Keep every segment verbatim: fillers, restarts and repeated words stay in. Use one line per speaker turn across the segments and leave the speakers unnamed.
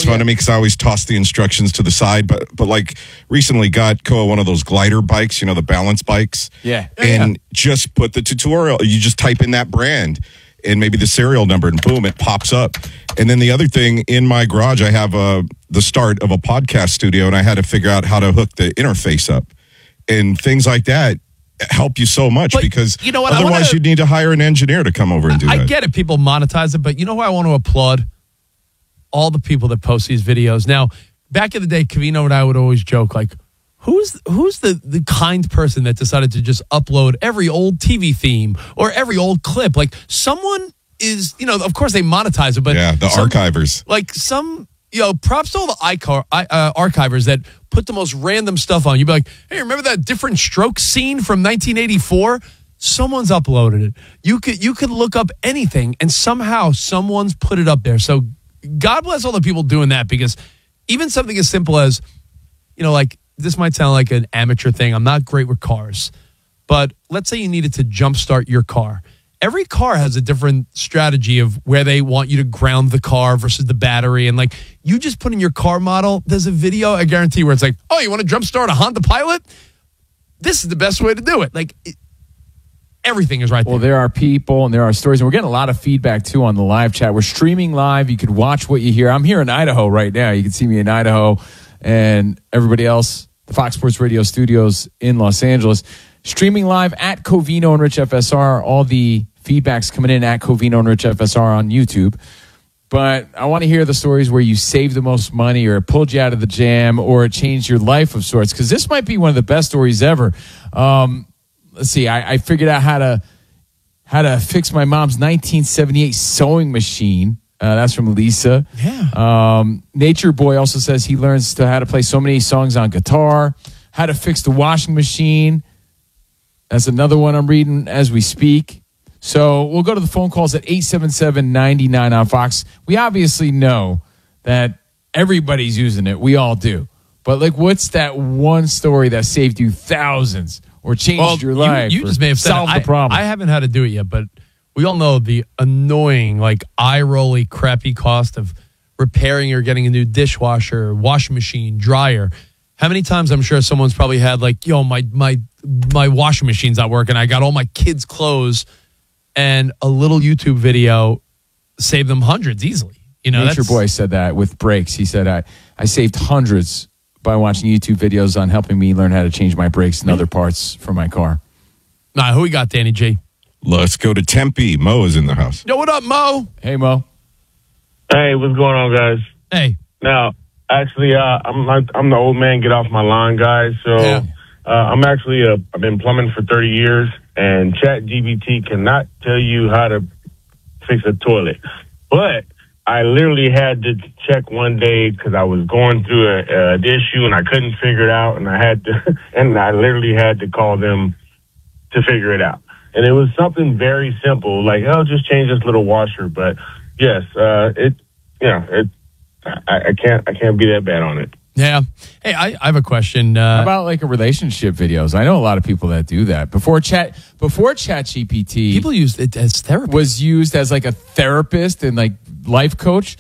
fun yeah. to me because I always toss the instructions to the side. But but like recently got Koa one of those glider bikes, you know, the balance bikes.
Yeah.
And
yeah.
just put the tutorial. You just type in that brand and maybe the serial number, and boom, it pops up. And then the other thing, in my garage, I have a, the start of a podcast studio, and I had to figure out how to hook the interface up. And things like that help you so much but because
you know what?
otherwise
wanna,
you'd need to hire an engineer to come over and do
I,
that.
I get it. People monetize it, but you know who I want to applaud? All the people that post these videos. Now, back in the day, Covino and I would always joke, like, who's who's the, the kind person that decided to just upload every old T V theme or every old clip? Like, someone is, you know, of course they monetize it, but
yeah, the
some,
archivers.
Like some, you know, props to all the icar, uh, archivers that put the most random stuff on. You'd be like, hey, remember that Different Strokes scene from nineteen eighty-four? Someone's uploaded it. You could you could look up anything, and somehow someone's put it up there. So God bless all the people doing that, because even something as simple as, you know, like, this might sound like an amateur thing. I'm not great with cars, but let's say you needed to jumpstart your car. Every car has a different strategy of where they want you to ground the car versus the battery. And like, you just put in your car model, there's a video, I guarantee, where it's like, oh, you want to jumpstart a Honda Pilot? This is the best way to do it. Like, it, everything is right there.
Well, there are people and there are stories, and we're getting a lot of feedback too on the live chat. We're streaming live. You could watch what you hear. I'm here in Idaho right now. You can see me in Idaho, and everybody else, the Fox Sports Radio studios in Los Angeles. Streaming live at Covino and Rich F S R. All the feedback's coming in at Covino and Rich F S R on YouTube. But I want to hear the stories where you saved the most money, or it pulled you out of the jam, or it changed your life of sorts, because this might be one of the best stories ever. Um, let's see. I, I figured out how to how to fix my mom's nineteen seventy-eight sewing machine. Uh, that's from Lisa.
Yeah.
Um, Nature Boy also says he learns to how to play so many songs on guitar, how to fix the washing machine. That's another one I'm reading as we speak. So we'll go to the phone calls at eight seven seven, nine nine on Fox. We obviously know that everybody's using it. We all do. But, like, what's that one story that saved you thousands or changed
well,
your life?
You, you just may have said
solved
it.
the problem.
I, I haven't had to do it yet, but we all know the annoying, like, eye-rolly, crappy cost of repairing or getting a new dishwasher, washing machine, dryer. How many times I'm sure someone's probably had, like, yo, my my my washing machine's not working. I got all my kids' clothes, and a little YouTube video saved them hundreds easily. You know,
Nature Boy said that with brakes. He said, I, I saved hundreds by watching YouTube videos on helping me learn how to change my brakes and other parts for my car.
Nah, who we got, Danny G?
Let's go to Tempe. Mo is in the house.
Yo, what up, Mo?
Hey, Mo.
Hey, what's going on, guys?
Hey.
Now, actually, uh, I'm like, I'm the old man, get off my lawn, guys. So
Yeah.
uh, I'm actually, uh, I've been plumbing for thirty years, and ChatGPT cannot tell you how to fix a toilet. But I literally had to check one day because I was going through a, a an issue and I couldn't figure it out, and I had to, and I literally had to call them to figure it out. And it was something very simple, like, oh, just change this little washer. But yes, uh, it, you know, it, I, I can't, I can't be that bad on it.
Yeah. Hey, I, I have a question. Uh,
How about like a relationship videos? I know a lot of people that do that. Before chat, before ChatGPT,
people use it as therapy.
Was used as like a therapist and like life coach.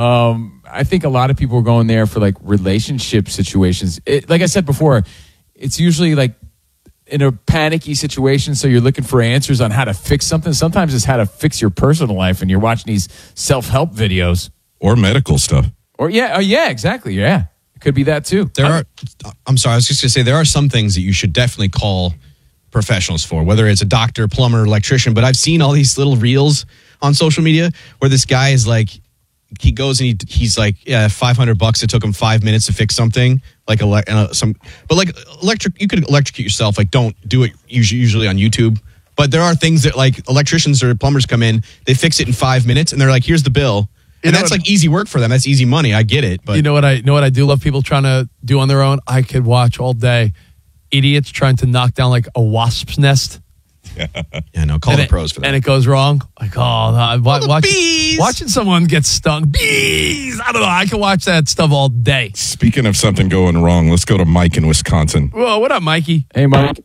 Um, I think a lot of people are going there for like relationship situations. It, like I said before, it's usually like in a panicky situation, so you're looking for answers on how to fix something. Sometimes it's how to fix your personal life, and you're watching these self-help videos.
Or medical stuff.
Or yeah, oh yeah, exactly, yeah. It could be that too.
There are, I'm sorry, I was just going to say, there are some things that you should definitely call professionals for, whether it's a doctor, plumber, electrician, but I've seen all these little reels on social media where this guy is like, he goes and he he's like, yeah, five hundred bucks. It took him five minutes to fix something, like ele- uh, some, but like electric, you could electrocute yourself. Like, don't do it usually, usually on YouTube. But there are things that like electricians or plumbers come in, they fix it in five minutes, and they're like, here's the bill. And that's like easy work for them. That's easy money. I get it. But
you know what I you know what I do love people trying to do on their own? I could watch all day idiots trying to knock down like a wasp's nest.
Yeah,
yeah no, call
and
the
it,
pros for that.
And it goes wrong. Like, oh, no, watch, watch,
bees.
watching someone get stung. Bees! I don't know. I can watch that stuff all day.
Speaking of something going wrong, let's go to Mike in Wisconsin.
Whoa, what up, Mikey?
Hey, Mike.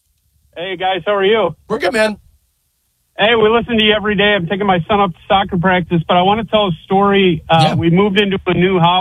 Hey, guys. How are you?
We're good, man.
Hey, we listen to you every day. I'm taking my son up to soccer practice, but I want to tell a story. Uh,
Yeah.
We moved into a new house.